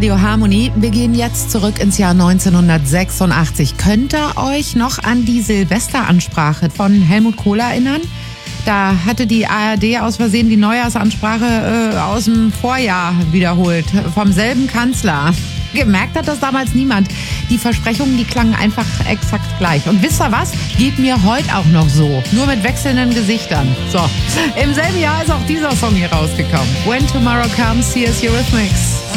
Radio Harmony. Wir gehen jetzt zurück ins Jahr 1986. Könnt ihr euch noch an die Silvesteransprache von Helmut Kohl erinnern? Da hatte die ARD aus Versehen die Neujahrsansprache aus dem Vorjahr wiederholt, vom selben Kanzler. Gemerkt hat das damals niemand. Die Versprechungen, die klangen einfach exakt gleich. Und wisst ihr was? Geht mir heute auch noch so. Nur mit wechselnden Gesichtern. So, im selben Jahr ist auch dieser Song hier rausgekommen. When Tomorrow Comes, here's Eurythmics.